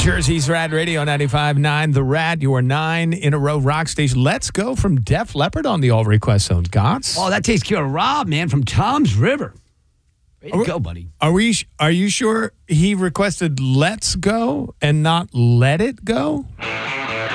Jersey's Rad Radio 95.9. The Rad, your 9 in a row rock station. Let's go from Def Leppard on the All Request Zone. Gots? Oh, that takes care of Rob, man, from Tom's River. Way to go, buddy. Are you sure he requested Let's Go and not Let It Go?